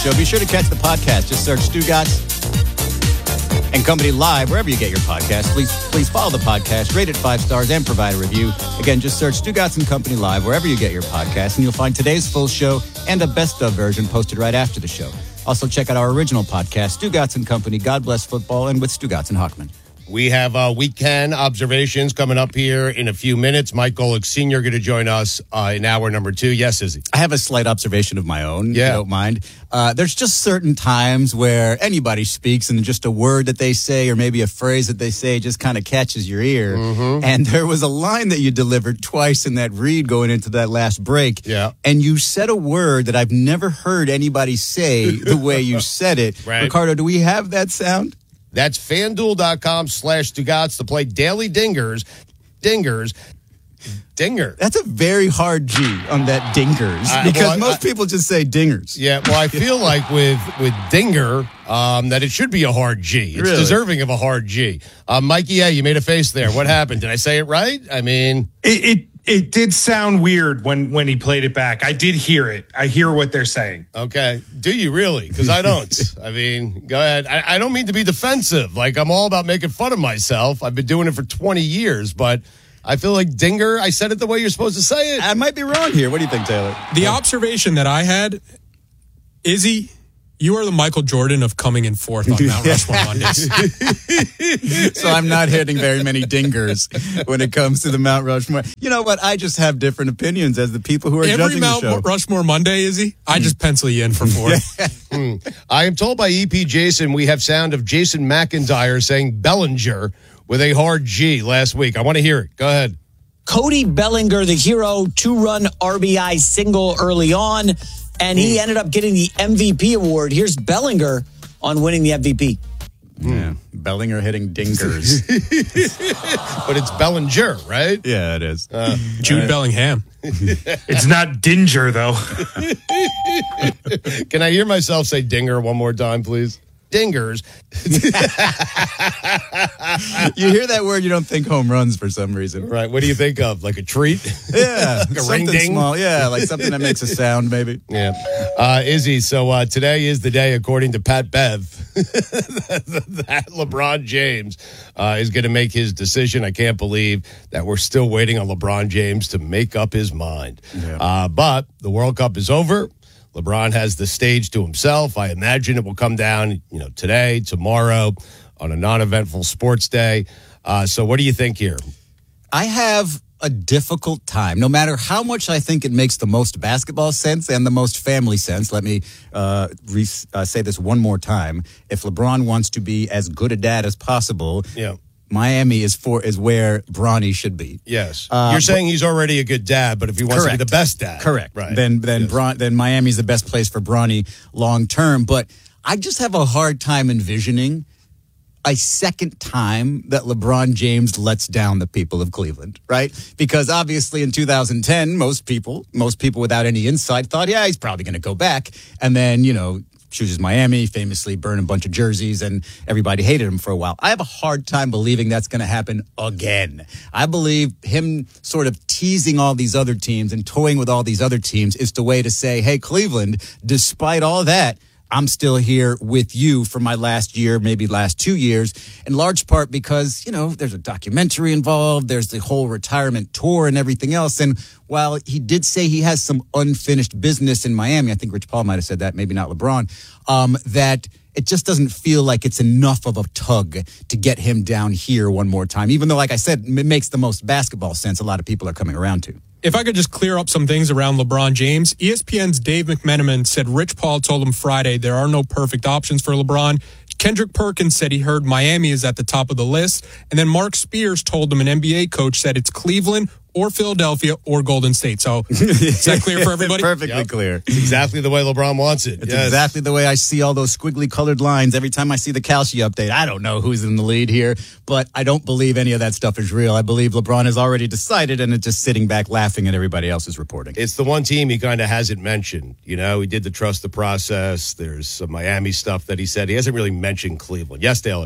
So be sure to catch the podcast. Just search Stugotz and Company Live wherever you get your podcast. Please follow the podcast, rate it 5 stars, and provide a review. Again, just search Stugotz and Company Live wherever you get your podcast, and you'll find today's full show and a best of version posted right after the show. Also, check out our original podcast, Stugotz and Company, God Bless Football, and with Stugotz and Hochman. We have weekend observations coming up here in a few minutes. Mike Golick Sr. going to join us in hour number 2. Yes, Izzy? I have a slight observation of my own, if you don't mind. There's just certain times where anybody speaks and just a word that they say or maybe a phrase that they say just kind of catches your ear. Mm-hmm. And there was a line that you delivered twice in that read going into that last break. Yeah. And you said a word that I've never heard anybody say the way you said it. Right. Ricardo, do we have that sound? That's FanDuel.com/Stugotz to play Daily Dingers. Dinger. That's a very hard G on that dingers because most people just say dingers. Yeah, well, I feel like with Dinger that it should be a hard G. It's deserving of a hard G. Mikey, you made a face there. What happened? Did I say it right? I mean... It did sound weird when he played it back. I did hear it. I hear what they're saying. Okay. Do you really? Because I don't. I mean, go ahead. I don't mean to be defensive. Like, I'm all about making fun of myself. I've been doing it for 20 years, but I feel like Dinger, I said it the way you're supposed to say it. I might be wrong here. What do you think, Taylor? The observation that I had, Izzy, you are the Michael Jordan of coming in fourth on Mount Rushmore Mondays. So I'm not hitting very many dingers when it comes to the Mount Rushmore. You know what? I just have different opinions as the people who are judging the show. Every Mount Rushmore Monday, Izzy, I just pencil you in for fourth. I am told by EP Jason we have sound of Jason McIntyre saying Bellinger with a hard G last week. I want to hear it. Go ahead. Cody Bellinger, the hero, 2-run RBI single early on, and he ended up getting the MVP award. Here's Bellinger on winning the MVP. Yeah, Bellinger hitting dingers. But it's Bellinger, right? Yeah, it is. Jude Bellingham. It's not Dinger, though. Can I hear myself say Dinger one more time, please? Dingers. You hear that word, you don't think home runs for some reason. Right. What do you think of? Like a treat? Yeah. Like a something ring ding? small. Yeah, like something that makes a sound, maybe. Yeah. Izzy, so today is the day, according to Pat Bev, that LeBron James is going to make his decision. I can't believe that we're still waiting on LeBron James to make up his mind. Yeah. But the World Cup is over. LeBron has the stage to himself. I imagine it will come down, today, tomorrow, on a non-eventful sports day. So what do you think here? I have a difficult time, no matter how much I think it makes the most basketball sense and the most family sense. Let me say this one more time. If LeBron wants to be as good a dad as possible, Miami is where Bronny should be. Yes. You're saying he's already a good dad, but if he wants to be the best dad. Correct. Right. Then Miami's the best place for Bronny long term. But I just have a hard time envisioning a second time that LeBron James lets down the people of Cleveland, right? Because obviously in 2010, most people without any insight thought, he's probably going to go back. And then, chooses Miami, famously burned a bunch of jerseys, and everybody hated him for a while. I have a hard time believing that's going to happen again. I believe him sort of teasing all these other teams and toying with all these other teams is the way to say, hey, Cleveland, despite all that, I'm still here with you for my last year, maybe last 2 years, in large part because, there's a documentary involved. There's the whole retirement tour and everything else. And while he did say he has some unfinished business in Miami, I think Rich Paul might have said that, maybe not LeBron, that it just doesn't feel like it's enough of a tug to get him down here one more time, even though, like I said, it makes the most basketball sense a lot of people are coming around to. If I could just clear up some things around LeBron James, ESPN's Dave McMenamin said Rich Paul told him Friday there are no perfect options for LeBron. Kendrick Perkins said he heard Miami is at the top of the list. And then Mark Spears told him an NBA coach said it's Cleveland or Philadelphia or Golden State. So is that clear for everybody? Perfectly clear. It's exactly the way LeBron wants it. It's exactly the way I see all those squiggly colored lines every time I see the Calci update. I don't know who's in the lead here, but I don't believe any of that stuff is real. I believe LeBron has already decided and it's just sitting back laughing at everybody else's reporting. It's the one team he kind of hasn't mentioned. He did the trust the process. There's some Miami stuff that he said. He hasn't really mentioned Cleveland. Yes, Taylor?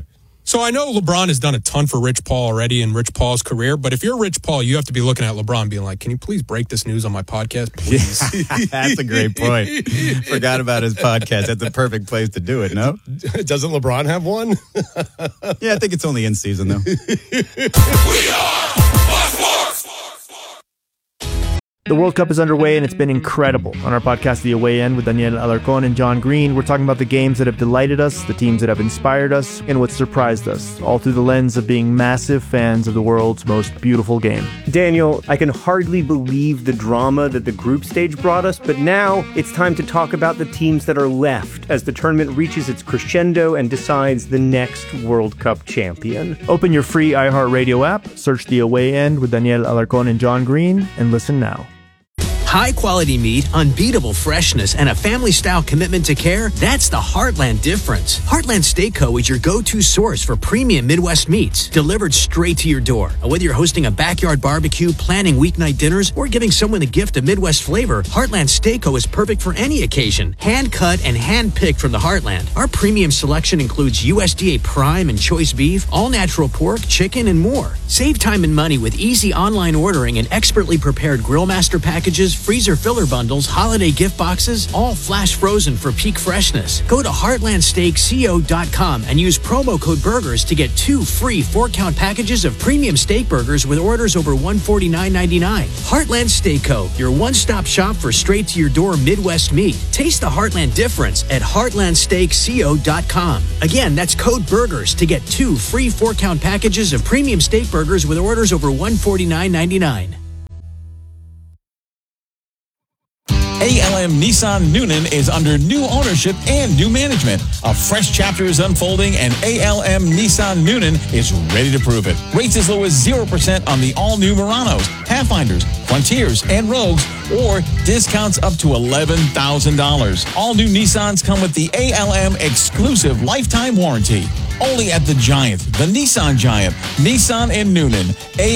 So I know LeBron has done a ton for Rich Paul already in Rich Paul's career, but if you're Rich Paul, you have to be looking at LeBron being like, can you please break this news on my podcast, please? That's a great point. Forgot about his podcast. That's a perfect place to do it, no? Doesn't LeBron have one? Yeah, I think it's only in season, though. We are Fox Sports. The World Cup is underway and it's been incredible. On our podcast, The Away End, with Daniel Alarcón and John Green, we're talking about the games that have delighted us, the teams that have inspired us, and what surprised us, all through the lens of being massive fans of the world's most beautiful game. Daniel, I can hardly believe the drama that the group stage brought us, but now it's time to talk about the teams that are left as the tournament reaches its crescendo and decides the next World Cup champion. Open your free iHeartRadio app, search The Away End with Daniel Alarcón and John Green, and listen now. High-quality meat, unbeatable freshness, and a family-style commitment to care, that's the Heartland difference. Heartland Steak Co. is your go-to source for premium Midwest meats, delivered straight to your door. Whether you're hosting a backyard barbecue, planning weeknight dinners, or giving someone a gift of Midwest flavor, Heartland Steak Co. is perfect for any occasion. Hand-cut and hand-picked from the Heartland. Our premium selection includes USDA prime and choice beef, all-natural pork, chicken, and more. Save time and money with easy online ordering and expertly prepared Grillmaster packages, freezer filler bundles, holiday gift boxes, all flash frozen for peak freshness. Go to heartlandsteakco.com and use promo code BURGERS to get 2 free 4-count packages of premium steak burgers with orders over $149.99. Heartland Steak Co., your one-stop shop for straight-to-your-door Midwest meat. Taste the Heartland difference at heartlandsteakco.com. Again, that's code BURGERS to get 2 free 4-count packages of premium steak burgers with orders over $149.99. ALM Nissan Newnan is under new ownership and new management. A fresh chapter is unfolding, and ALM Nissan Newnan is ready to prove it. Rates as low as 0% on the all-new Muranos, Pathfinders, Frontiers, and Rogues, or discounts up to $11,000. All new Nissans come with the ALM exclusive lifetime warranty. Only at the Giant, the Nissan Giant, Nissan in Newnan,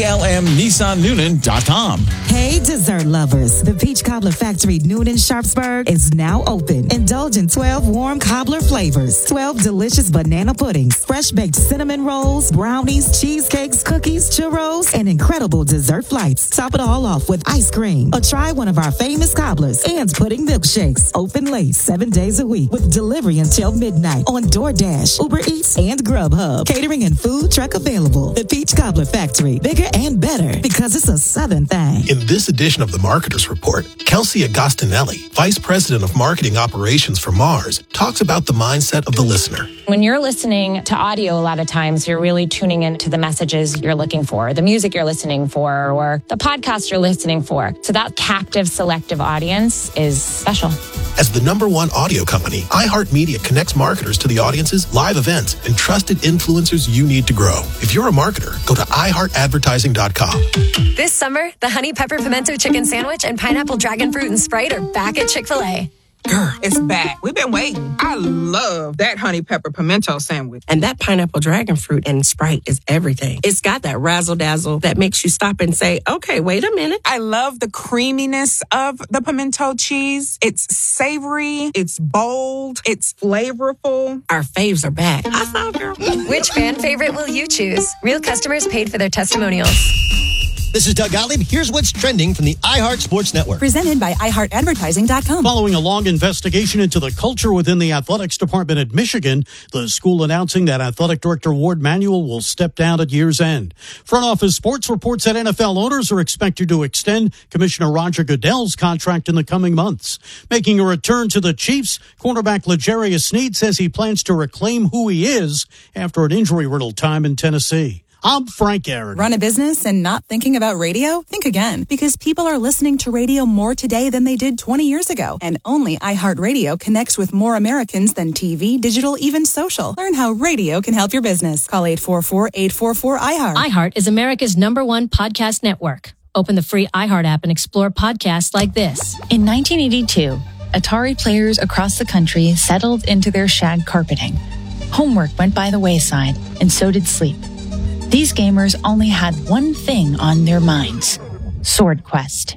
ALMNissanNewnan.com. Hey, dessert lovers. The Peach Cobbler Factory Newnan Sharpsburg is now open. Indulge in 12 warm cobbler flavors, 12 delicious banana puddings, fresh baked cinnamon rolls, brownies, cheesecakes, cookies, churros, and incredible dessert flights. Top it all off with ice cream. Or try one of our famous cobblers and pudding milkshakes. Open late 7 days a week with delivery until midnight on DoorDash, Uber Eats, and Grubhub. Catering and food truck available. The Peach Cobbler Factory. Bigger and better because it's a Southern thing. In this edition of the Marketers Report, Kelsey Agostinelli, Vice President of Marketing Operations for Mars, talks about the mindset of the listener. When you're listening to audio, a lot of times you're really tuning into the messages you're looking for, the music you're listening for, or the podcast you're listening for. So that captive, selective audience is special. As the #1 audio company, iHeartMedia connects marketers to the audiences, live events, and trusted influencers you need to grow. If you're a marketer, go to iHeartAdvertising.com. This summer, the Honey Pepper Pimento Chicken Sandwich and Pineapple Dragon Fruit and Sprite are back at Chick-fil-A. Girl, it's back. We've been waiting. I love that honey pepper pimento sandwich. And that pineapple dragon fruit and Sprite is everything. It's got that razzle dazzle that makes you stop and say, okay, wait a minute. I love the creaminess of the pimento cheese. It's savory. It's bold. It's flavorful. Our faves are back. I saw, girl. Which fan favorite will you choose? Real customers paid for their testimonials. This is Doug Gottlieb. Here's what's trending from the iHeart Sports Network. Presented by iHeartAdvertising.com. Following a long investigation into the culture within the athletics department at Michigan, the school announcing that athletic director Ward Manuel will step down at year's end. Front Office Sports reports that NFL owners are expected to extend Commissioner Roger Goodell's contract in the coming months. Making a return to the Chiefs, cornerback L'Jarius Sneed says he plans to reclaim who he is after an injury-riddled time in Tennessee. I'm Frank Aaron. Run a business and not thinking about radio? Think again, because people are listening to radio more today than they did 20 years ago. And only iHeartRadio connects with more Americans than TV, digital, even social. Learn how radio can help your business. Call 844-844-iHeart. iHeart is America's #1 podcast network. Open the free iHeart app and explore podcasts like this. In 1982, Atari players across the country settled into their shag carpeting. Homework went by the wayside, and so did sleep. These gamers only had one thing on their minds: Sword Quest.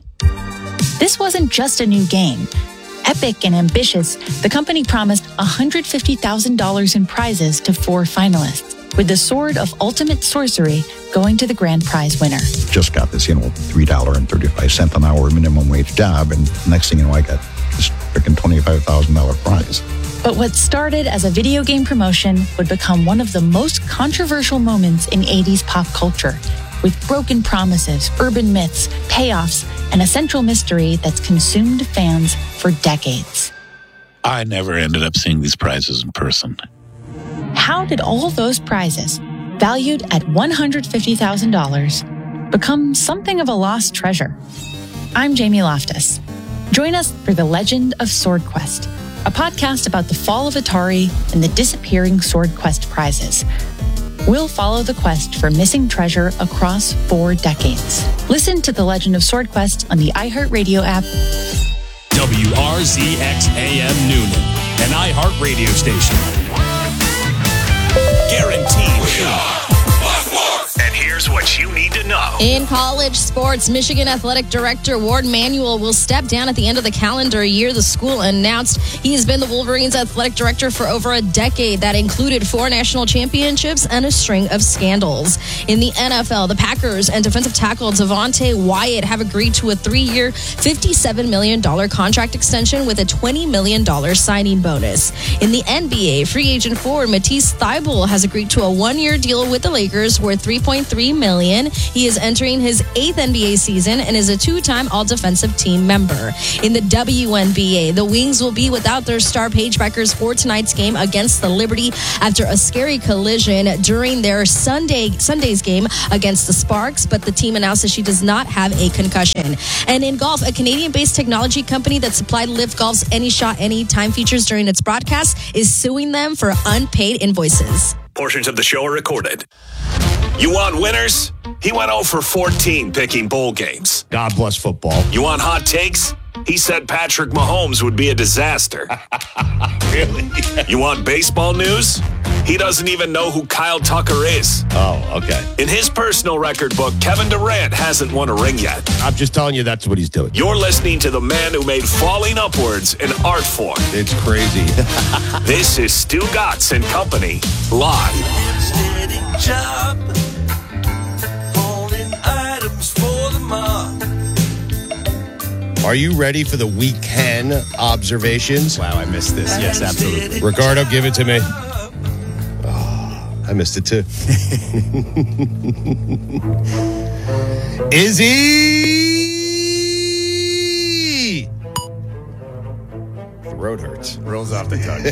This wasn't just a new game. Epic and ambitious, the company promised $150,000 in prizes to 4 finalists. with the Sword of Ultimate Sorcery going to the grand prize winner. Just got this, $3.35 an hour minimum wage job, and next thing you know, I got this freaking $25,000 prize. But what started as a video game promotion would become one of the most controversial moments in 80s pop culture, with broken promises, urban myths, payoffs, and a central mystery that's consumed fans for decades. I never ended up seeing these prizes in person. How did all those prizes, valued at $150,000, become something of a lost treasure? I'm Jamie Loftus. Join us for The Legend of Sword Quest, a podcast about the fall of Atari and the disappearing Sword Quest prizes. We'll follow the quest for missing treasure across 4 decades. Listen to The Legend of Sword Quest on the iHeartRadio app. WRZX AM Noonan, an iHeart radio station. Guaranteed. And here's what you need to know. In college sports, Michigan Athletic Director Ward Manuel will step down at the end of the calendar year. The school announced he has been the Wolverines athletic director for over a decade. That included 4 national championships and a string of scandals. In the NFL, the Packers and defensive tackle Devontae Wyatt have agreed to a 3-year, $57 million contract extension with a $20 million signing bonus. In the NBA, free agent forward Matisse Thybulle has agreed to a 1-year deal with the Lakers worth $3.3 million. He is entering his 8th NBA season and is a 2-time all-defensive team member. In the WNBA, the Wings will be without their star Paige Beckers for tonight's game against the Liberty after a scary collision during their Sunday's game against the Sparks, but the team announced that she does not have a concussion. And in golf, a Canadian-based technology company that supplied Live Golf's Any Shot, Any Time features during its broadcast is suing them for unpaid invoices. Portions of the show are recorded. You want winners? He went 0 for 14 picking bowl games. God bless football. You want hot takes? He said Patrick Mahomes would be a disaster. Really? You want baseball news? He doesn't even know who Kyle Tucker is. Oh, okay. In his personal record book, Kevin Durant hasn't won a ring yet. I'm just telling you that's what he's doing. You're listening to the man who made falling upwards an art form. It's crazy. This is Stu Gatz and Company, live. Job, holding items for the mob. Are you ready for the weekend observations? Wow, I missed this. Yes, absolutely. Ricardo, give it to me. Oh, I missed it too. Izzy! Throat hurts. Rolls off the tongue.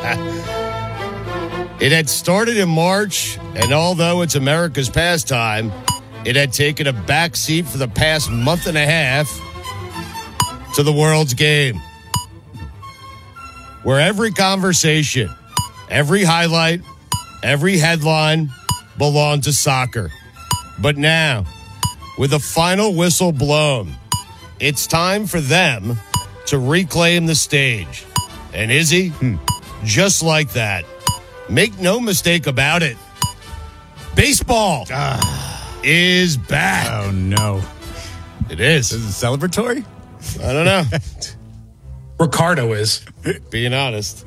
It had started in March, and although it's America's pastime, it had taken a backseat for the past month and a half to the world's game, where every conversation, every highlight, every headline belonged to soccer. But now, with the final whistle blown, it's time for them to reclaim the stage. And Izzy, just like that, make no mistake about it, baseball is back. Oh, no. It is. Is it celebratory? I don't know. Ricardo is. Being honest.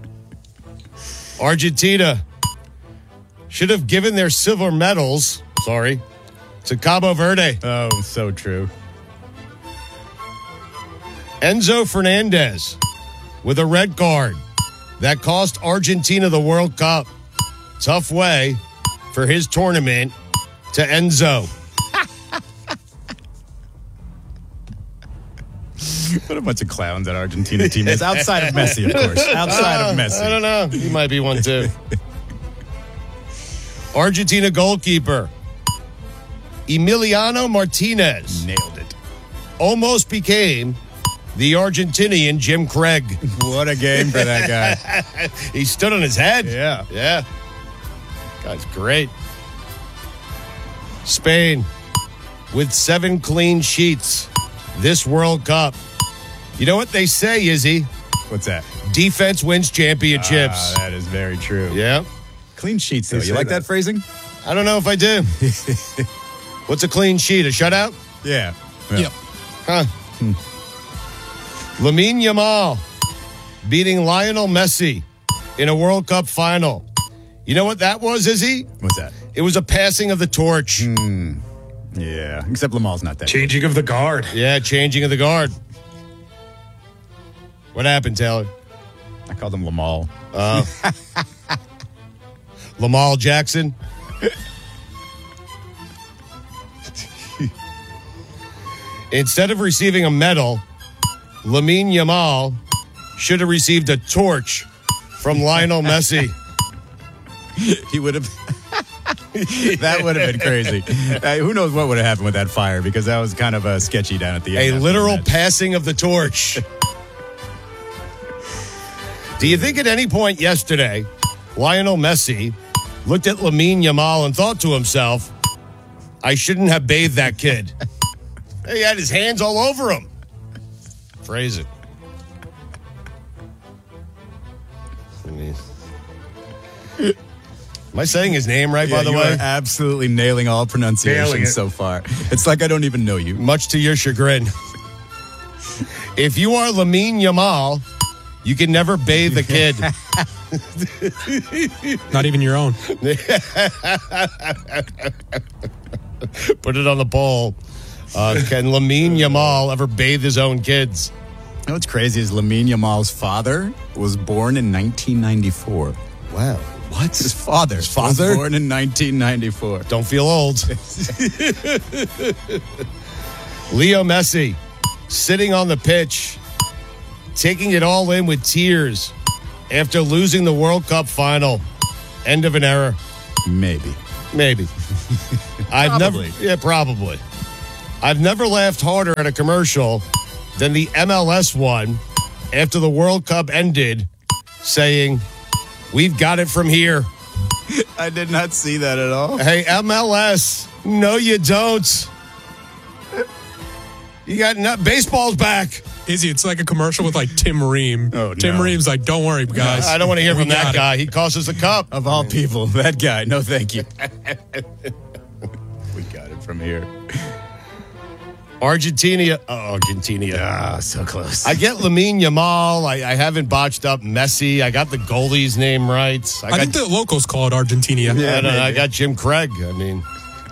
Argentina should have given their silver medals, to Cabo Verde. Oh, so true. Enzo Fernandez with a red card that cost Argentina the World Cup. Tough way for his tournament to Enzo. What a bunch of clowns that Argentina team is. Outside of Messi, of course. Outside of Messi. I don't know. He might be one too. Argentina goalkeeper Emiliano Martinez. Nailed it. Almost became the Argentinian Jim Craig. What a game for that guy. He stood on his head. Yeah. Yeah. Guy's great. Spain with 7 clean sheets this World Cup. You know what they say, Izzy? What's that? Defense wins championships. That is very true. Yeah. Clean sheets, though. You like that phrasing? I don't know if I do. What's a clean sheet? A shutout? Yeah. Yep. Huh. Lamine Yamal beating Lionel Messi in a World Cup final. You know what that was, Izzy? What's that? It was a passing of the torch. Yeah, except Lamal's not that. Changing of the guard. Yeah, changing of the guard. What happened, Taylor? I called him Lamal. Lamal Jackson. Instead of receiving a medal, Lamine Yamal should have received a torch from Lionel Messi. He would have. That would have been crazy. Who knows what would have happened with that fire, because that was kind of sketchy down at the end. A literal passing of the torch. Do you think at any point yesterday, Lionel Messi looked at Lamine Yamal and thought to himself, I shouldn't have bathed that kid? He had his hands all over him. Phrase it. Am I saying his name right, by the way? Are absolutely nailing all pronunciations so far. It's like I don't even know you. Much to your chagrin. If you are Lamine Yamal, you can never bathe a kid. Not even your own. Put it on the poll. Can Lamine Yamal ever bathe his own kids? You know what's crazy is Lamine Yamal's father was born in 1994. Wow. What? His father was born in 1994. Don't feel old. Leo Messi sitting on the pitch, taking it all in with tears after losing the World Cup final. End of an era. Maybe. Probably. I've never laughed harder at a commercial than the MLS one after the World Cup ended, saying, "We've got it from here." I did not see that at all. Hey, MLS, no you don't. You got baseball's back. Izzy, it's like a commercial with like Tim Ream. Oh, no. Tim Ream's like, don't worry, guys. I don't want to hear from that guy. He cost us a cup. Of all people, that guy. No, thank you. We got it from here. Argentina. Ah, so close. I get Lamine Yamal. I haven't botched up Messi. I got the goalie's name right. I think the locals call it Argentina. Yeah, I got Jim Craig. I mean,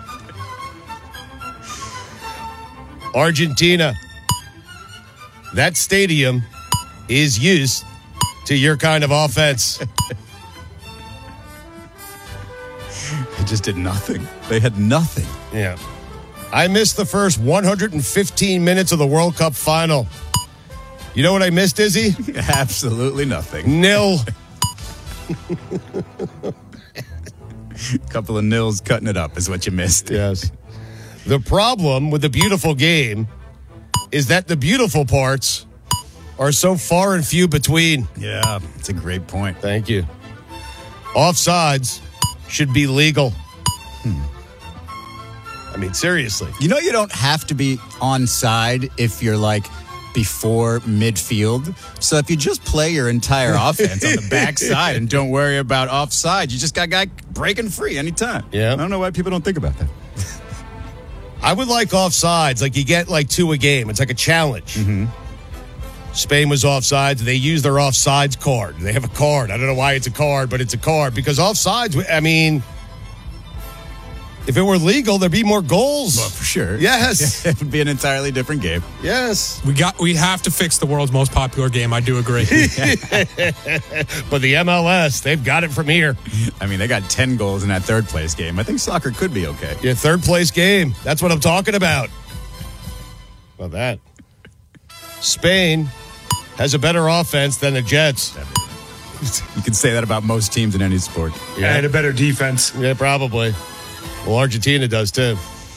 Argentina. That stadium is used to your kind of offense. They just did nothing. They had nothing. Yeah. I missed the first 115 minutes of the World Cup final. You know what I missed, Izzy? Absolutely nothing. Nil. Couple of nils cutting it up is what you missed. Yes. The problem with the beautiful game is that the beautiful parts are so far and few between. Yeah, that's a great point. Thank you. Offsides should be legal. I mean, seriously. You know, you don't have to be onside if you're like before midfield. So if you just play your entire offense on the backside and don't worry about offside, you just got a guy breaking free anytime. Yeah. I don't know why people don't think about that. I would like offsides. Like you get like 2 a game. It's like a challenge. Mm-hmm. Spain was offsides. They use their offsides card. They have a card. I don't know why it's a card, but it's a card. Because offsides, I mean, if it were legal, there'd be more goals. Well, for sure. Yes. It would be an entirely different game. Yes. We have to fix the world's most popular game. I do agree. But the MLS, they've got it from here. I mean, they got 10 goals in that third place game. I think soccer could be okay. Yeah, third place game. That's what I'm talking about. Well, that. Spain has a better offense than the Jets. You can say that about most teams in any sport. Yeah, and a better defense. Yeah, probably. Well, Argentina does too.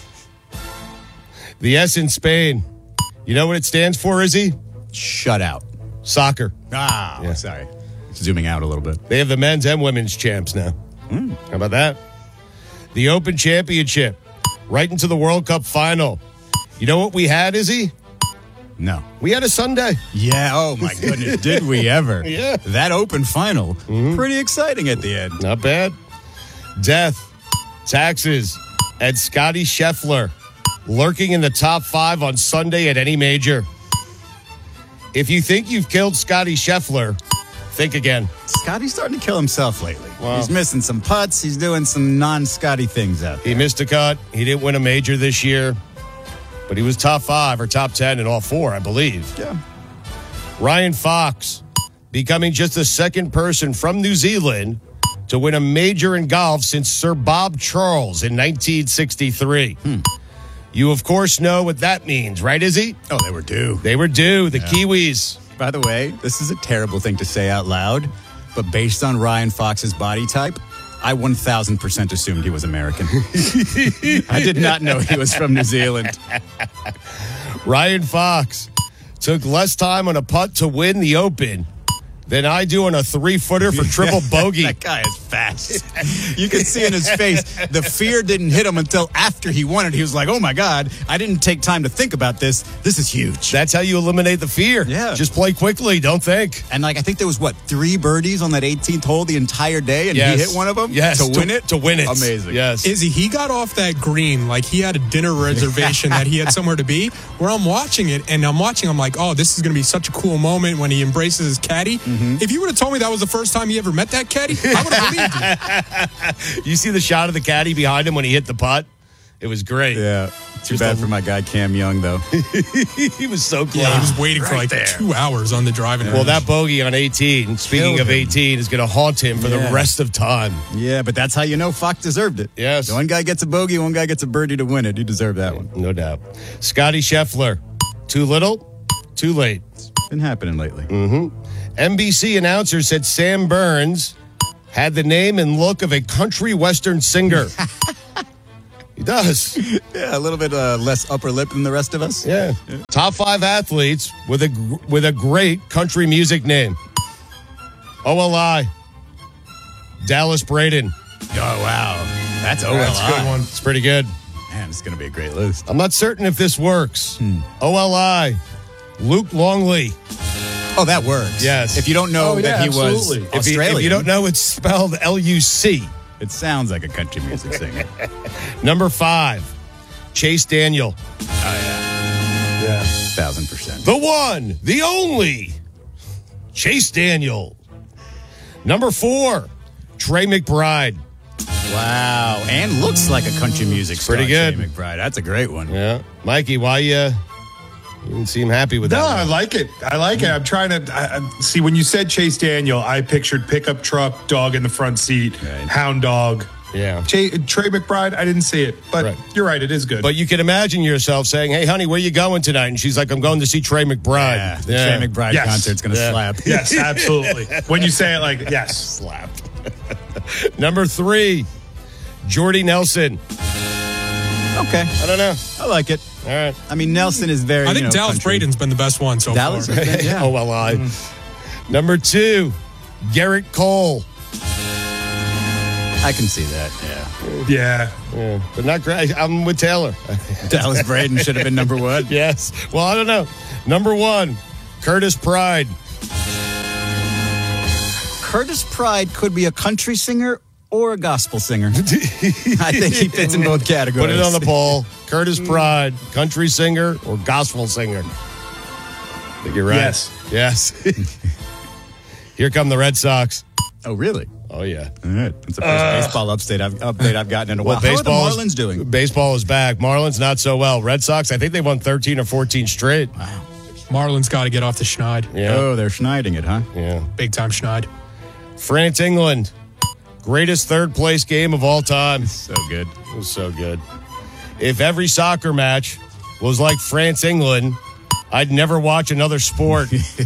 The S in Spain. You know what it stands for, Izzy? Shut out. Soccer. Yeah. Sorry. Zooming out a little bit. They have the men's and women's champs now. How about that? The Open Championship. Right into the World Cup final. You know what we had, Izzy? No. We had a Sunday. Yeah. Oh, my goodness. Did we ever? Yeah. That Open final. Pretty exciting at the end. Not bad. Death, taxes, and Scotty Scheffler lurking in the top 5 on Sunday at any major. If you think you've killed Scotty Scheffler, think again. Scotty's starting to kill himself lately. Wow. He's missing some putts. He's doing some non-Scotty things out there. He missed a cut. He didn't win a major this year, but he was top 5 or top 10 in all 4, I believe. Yeah. Ryan Fox becoming just the second person from New Zealand to win a major in golf since Sir Bob Charles in 1963. You, of course, know what that means, right, Izzy? Oh, they were due. They were due. The Kiwis. By the way, this is a terrible thing to say out loud, but based on Ryan Fox's body type, I 1,000% assumed he was American. I did not know he was from New Zealand. Ryan Fox took less time on a putt to win the Open than I do on a 3-footer for triple bogey. That guy is fast. You can see in his face, the fear didn't hit him until after he won it. He was like, oh my God, I didn't take time to think about this. This is huge. That's how you eliminate the fear. Yeah. Just play quickly. Don't think. And I think there was 3 birdies on that 18th hole the entire day, and he hit one of them to win it? To win it. Amazing. Yes. Izzy, he got off that green like he had a dinner reservation that he had somewhere to be, where I'm watching it, and I'm like, oh, this is going to be such a cool moment when he embraces his caddy. If you would have told me that was the first time he ever met that caddy, I would have believed you. You see the shot of the caddy behind him when he hit the putt? It was great. Yeah. Too bad for my guy Cam Young, though. He was so close. Yeah, he was waiting for 2 hours on the driving range. Well, that bogey on 18, speaking of 18, is going to haunt him for the rest of time. Yeah, but that's how you know Fox deserved it. Yes. One guy gets a bogey, one guy gets a birdie to win it. He deserved that one. No doubt. Scotty Scheffler, too little, too late. It's been happening lately. NBC announcer said Sam Burns had the name and look of a country western singer. He does. Yeah, a little bit less upper lip than the rest of us. Yeah. Top 5 athletes with a great country music name. OLI. Dallas Braden. Oh, wow. That's OLI. That's a good one. It's pretty good. Man, it's going to be a great list. I'm not certain if this works. OLI. Luke Longley. Oh, that works. Yes. If you don't know that he was Australian. If you don't know, it's spelled L-U-C. It sounds like a country music singer. Number 5, Chase Daniel. Oh, yeah. 1,000%. The one, the only, Chase Daniel. Number 4, Trey McBride. Wow. And looks like a country music star. Pretty good. Trey McBride. That's a great one. Yeah. Mikey, why you didn't seem happy with that? No, one? I like it. I'm trying to see. When you said Chase Daniel, I pictured pickup truck, dog in the front seat, hound dog. Yeah. Trey McBride, I didn't see it, but you're right. It is good. But you can imagine yourself saying, hey, honey, where you going tonight? And she's like, I'm going to see Trey McBride. Yeah, the Trey McBride concert's going to slap. Yes, absolutely. When you say it like, yes. Slap. Number 3, Jordy Nelson. Okay. I don't know. I like it. All right. I mean, Nelson is very, I think Dallas country. Braden's been the best one so Dallas far. has been, yeah. OLI. Number 2, Garrett Cole. I can see that, Yeah. But not great. I'm with Taylor. Dallas Braden should have been number 1. Yes. Well, I don't know. Number 1, Curtis Pride. Curtis Pride could be a country singer or a gospel singer. I think he fits in both categories. Put it on the poll. Curtis Pride, country singer or gospel singer? I think you're right. Yes. Here come the Red Sox. Oh, really? Oh, yeah. All right. That's the first baseball update I've gotten in a while. How are the Marlins doing? Baseball is back. Marlins not so well. Red Sox, I think they won 13 or 14 straight. Wow. Marlins got to get off the schneid. Yeah. Oh, they're schneiding it, huh? Yeah. Big time schneid. France, England. Greatest third place game of all time. So good. It was so good. If every soccer match was like France, England, I'd never watch another sport.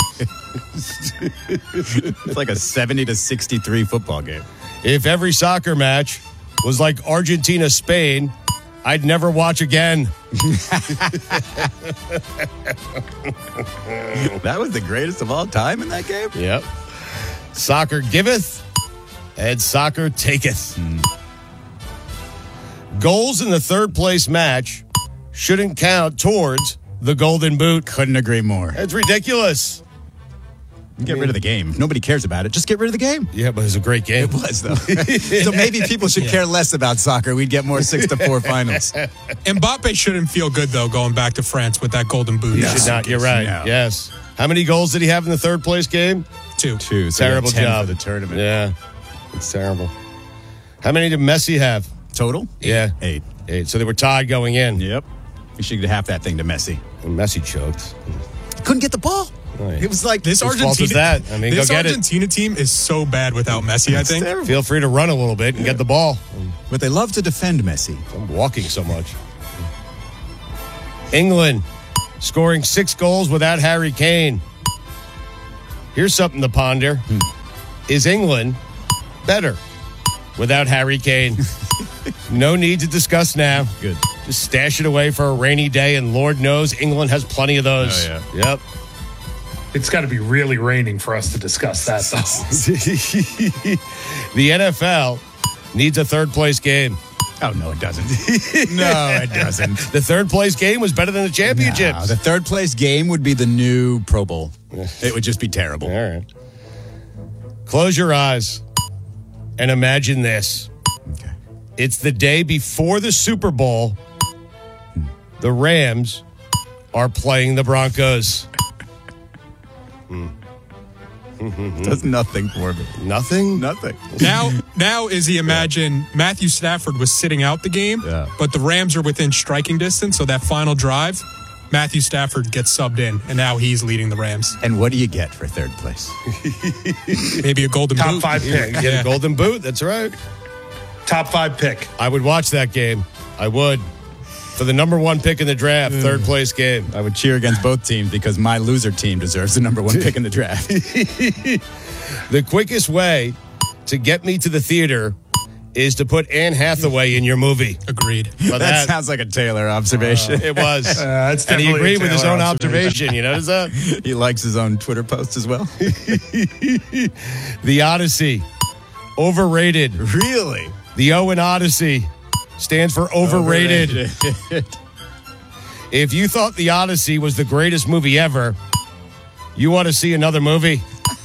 It's like a 70-63 football game. If every soccer match was like Argentina, Spain, I'd never watch again. That was the greatest of all time in that game? Yep. Soccer giveth and soccer taketh. Goals in the third place match shouldn't count towards the Golden Boot. Couldn't agree more. It's ridiculous. Get rid of the game. If nobody cares about it, just get rid of the game. Yeah, but it was a great game. It was, though. So maybe people should care less about soccer. We'd get more 6-4 finals. Mbappe shouldn't feel good, though, going back to France with that Golden Boot. You should not. You're right. No. Yes. How many goals did he have in the third place game? 2. So Terrible 10 job. for the tournament. Yeah, it's terrible. How many did Messi have? Total? Yeah. 8. 8. So they were tied going in. Yep. We should get half that thing to Messi. And Messi choked. Couldn't get the ball. Right. It was like This Whose fault was that? I mean, this go get Argentina team is so bad without Messi, I think. it. Feel free to run a little bit and get the ball. But they love to defend Messi. I'm walking so much. England scoring 6 goals without Harry Kane. Here's something to ponder. Is England better without Harry Kane? No need to discuss now. Good. Just stash it away for a rainy day, and Lord knows England has plenty of those. Oh, Yep. It's got to be really raining for us to discuss that, though. The NFL needs a third-place game. Oh, no, it doesn't. No, it doesn't. The third-place game was better than the championships. No, the third place game would be the new Pro Bowl. It would just be terrible. All right. Close your eyes and imagine this. Okay. It's the day before the Super Bowl. The Rams are playing the Broncos. Does nothing for me. Nothing? Nothing. Now, Izzy, imagine Matthew Stafford was sitting out the game, but the Rams are within striking distance, so that final drive, Matthew Stafford gets subbed in, and now he's leading the Rams. And what do you get for third place? Maybe a golden boot. Top 5 pick. Get a golden boot. That's right. Top 5 pick. I would watch that game. I would. For the number 1 pick in the draft, third place game. I would cheer against both teams because my loser team deserves the number 1 pick in the draft. The quickest way to get me to the theater is to put Anne Hathaway in your movie. Agreed. Well, that sounds like a Taylor observation. It was. That's And he definitely agreed a with his Taylor own observation. You notice that? He likes his own Twitter posts as well. The Odyssey. Overrated. Really? The O in Odyssey stands for overrated. If you thought The Odyssey was the greatest movie ever, you want to see another movie?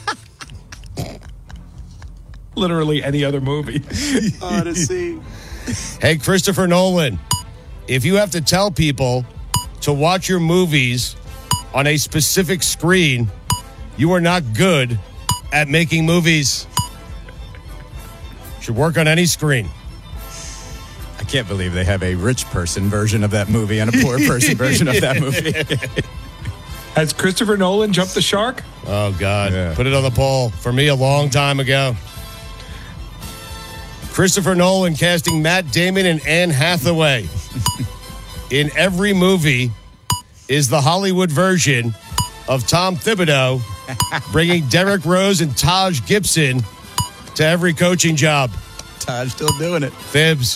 Literally any other movie. Odyssey. Hey, Christopher Nolan, if you have to tell people to watch your movies on a specific screen, you are not good at making movies. Should work on any screen. I can't believe they have a rich person version of that movie and a poor person version of that movie. Has Christopher Nolan jumped the shark? Oh, God. Put it on the poll. For me, a long time ago. Christopher Nolan casting Matt Damon and Anne Hathaway. In every movie is the Hollywood version of Tom Thibodeau bringing Derrick Rose and Taj Gibson to every coaching job. Taj still doing it. Fibs.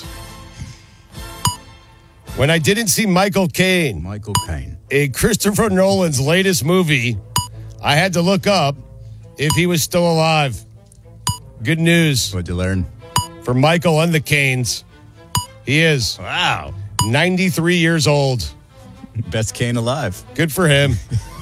When I didn't see Michael Caine in Christopher Nolan's latest movie, I had to look up if he was still alive. Good news. What'd you learn? For Michael and the Caines, he is. Wow. 93 years old. Best Kane alive. Good for him.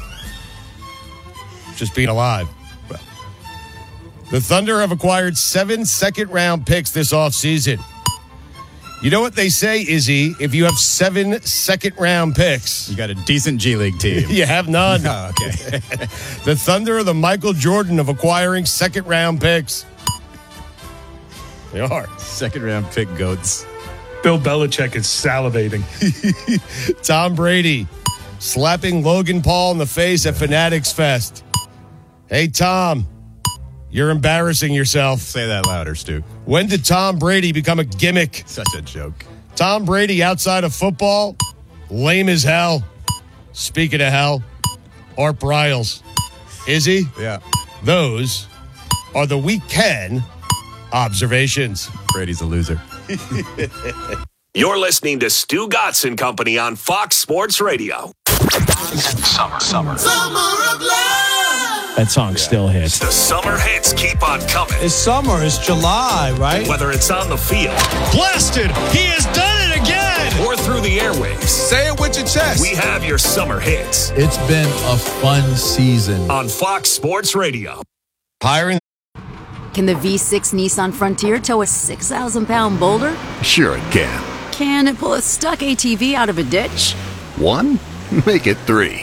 Just being alive. The Thunder have acquired 7 second-round picks this offseason. You know what they say, Izzy? If you have 7 second-round picks, you got a decent G League team. You have none. Oh, okay. The Thunder are the Michael Jordan of acquiring second-round picks. They are. Second-round pick goats. Bill Belichick is salivating. Tom Brady slapping Logan Paul in the face at Fanatics Fest. Hey, Tom, you're embarrassing yourself. Say that louder, Stu. When did Tom Brady become a gimmick? Such a joke. Tom Brady outside of football, lame as hell. Speaking of hell, Art Briles. Izzy? Yeah. Those are the weekend observations. Brady's a loser. You're listening to Stu Gatz and Company on Fox Sports Radio. Summer of love. That song still hits. The summer hits keep on coming. It's summer. It's July, right? Whether it's on the field. Blasted. He has done it again. Or through the airwaves. Say it with your chest. We have your summer hits. It's been a fun season. On Fox Sports Radio. Hiring. Can the V6 Nissan Frontier tow a 6,000-pound boulder? Sure it can. Can it pull a stuck ATV out of a ditch? 1? Make it 3.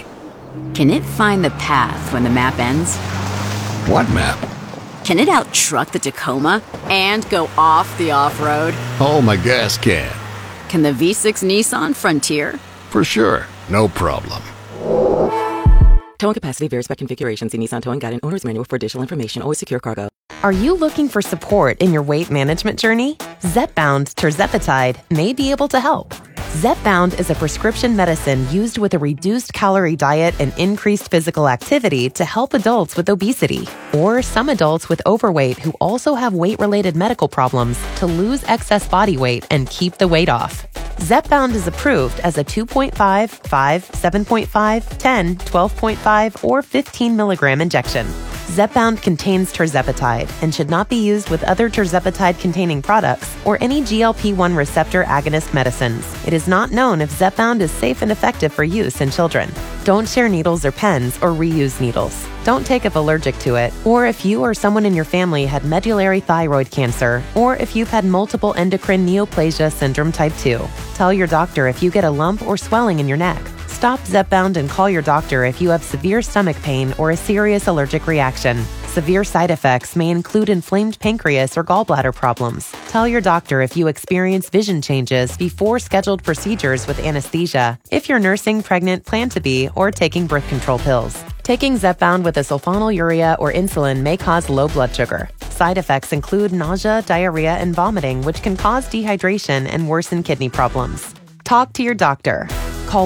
Can it find the path when the map ends? What map? Can it out-truck the Tacoma and go off the off-road? Oh, my gas can. Can the V6 Nissan Frontier? For sure. No problem. Towing capacity varies by configuration. See Nissan Towing Guide and Owner's Manual for additional information. Always secure cargo. Are you looking for support in your weight management journey? Zepbound Tirzepatide may be able to help. Zepbound is a prescription medicine used with a reduced calorie diet and increased physical activity to help adults with obesity or some adults with overweight who also have weight-related medical problems to lose excess body weight and keep the weight off. Zepbound is approved as a 2.5, 5, 7.5, 10, 12.5, or 15 milligram injection. Zepbound contains tirzepatide and should not be used with other tirzepatide-containing products or any GLP-1 receptor agonist medicines. It is not known if Zepbound is safe and effective for use in children. Don't share needles or pens or reuse needles. Don't take if allergic to it, or if you or someone in your family had medullary thyroid cancer, or if you've had multiple endocrine neoplasia syndrome type 2. Tell your doctor if you get a lump or swelling in your neck. Stop Zepbound and call your doctor if you have severe stomach pain or a serious allergic reaction. Severe side effects may include inflamed pancreas or gallbladder problems. Tell your doctor if you experience vision changes before scheduled procedures with anesthesia, if you're nursing, pregnant, plan to be, or taking birth control pills. Taking Zepbound with a sulfonylurea or insulin may cause low blood sugar. Side effects include nausea, diarrhea, and vomiting, which can cause dehydration and worsen kidney problems. Talk to your doctor. Call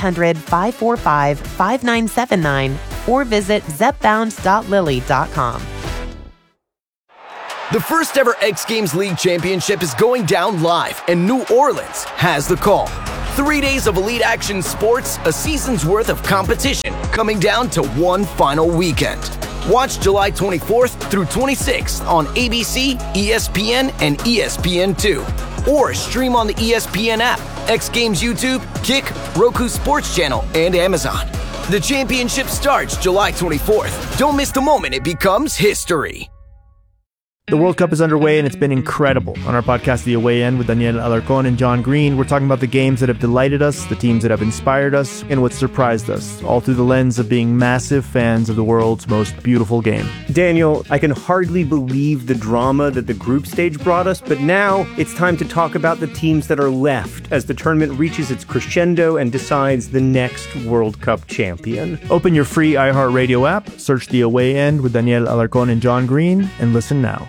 1-800-545-5979 or visit zepbound.lilly.com. The first ever X Games League Championship is going down live, and New Orleans has the call. 3 days of elite action sports, a season's worth of competition, coming down to one final weekend. Watch July 24th through 26th on ABC, ESPN, and ESPN2. Or stream on the ESPN app, X Games YouTube, Kick, Roku Sports Channel, and Amazon. The championship starts July 24th. Don't miss the moment it becomes history. The World Cup is underway, and it's been incredible. On our podcast, The Away End, with Daniel Alarcón and John Green, we're talking about the games that have delighted us, the teams that have inspired us, and what surprised us, all through the lens of being massive fans of the world's most beautiful game. Daniel, I can hardly believe the drama that the group stage brought us, but now it's time to talk about the teams that are left as the tournament reaches its crescendo and decides the next World Cup champion. Open your free iHeartRadio app, search The Away End with Daniel Alarcón and John Green, and listen now.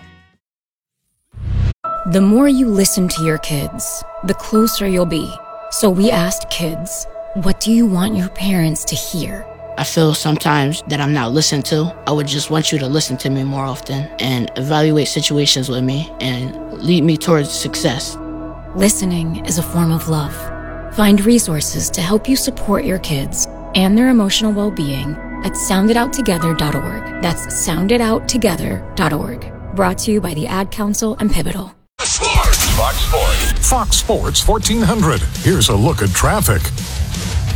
The more you listen to your kids, the closer you'll be. So we asked kids, what do you want your parents to hear? I feel sometimes that I'm not listened to. I would just want you to listen to me more often and evaluate situations with me and lead me towards success. Listening is a form of love. Find resources to help you support your kids and their emotional well-being at sounditouttogether.org. That's sounditouttogether.org. Brought to you by the Ad Council and Pivotal. Fox Sports 1400. Here's a look at traffic.